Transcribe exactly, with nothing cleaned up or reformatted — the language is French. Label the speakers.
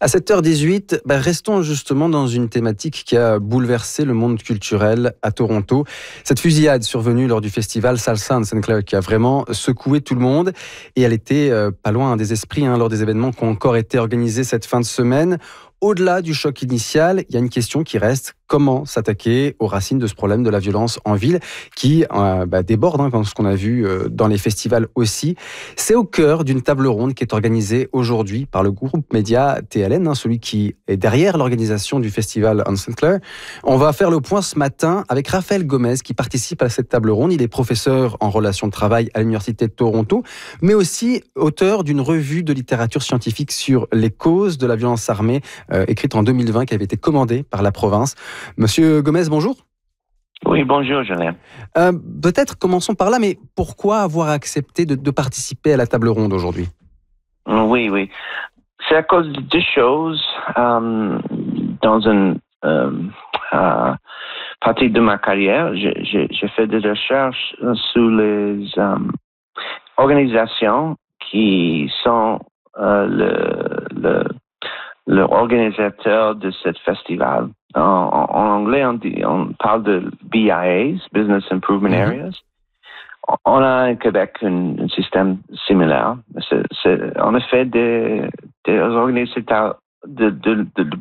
Speaker 1: À sept heures dix-huit, bah restons justement dans une thématique qui a bouleversé le monde culturel à Toronto. Cette fusillade survenue lors du festival Salsa and Sinclair qui a vraiment secoué tout le monde. Et elle était euh, pas loin des esprits hein, lors des événements qui ont encore été organisés cette fin de semaine. Au-delà du choc initial, il y a une question qui reste. Comment s'attaquer aux racines de ce problème de la violence en ville qui euh, bah, déborde, hein, comme ce qu'on a vu euh, dans les festivals aussi. C'est au cœur d'une table ronde qui est organisée aujourd'hui par le groupe média T L N, hein, celui qui est derrière l'organisation du festival on Sinclair. On va faire le point ce matin avec Raphaël Gomez qui participe à cette table ronde. Il est professeur en relations de travail à l'Université de Toronto, mais aussi auteur d'une revue de littérature scientifique sur les causes de la violence armée, euh, écrite en deux mille vingt, qui avait été commandée par la province. Monsieur Gomez, bonjour.
Speaker 2: Oui, bonjour, Julien.
Speaker 1: Euh, peut-être commençons par là, mais pourquoi avoir accepté de, de participer à la table ronde aujourd'hui?
Speaker 2: Oui, oui. C'est à cause de deux choses. Euh, dans une euh, euh, partie de ma carrière, j'ai, j'ai, j'ai fait des recherches sur les euh, organisations qui sont euh, le, le, le organisateur de ce festival. En, en anglais, on, dit, on parle de B I As, Business Improvement mm-hmm. Areas. On a au Québec un, un système similaire. C'est, c'est en effet des, des organisateurs de, de, de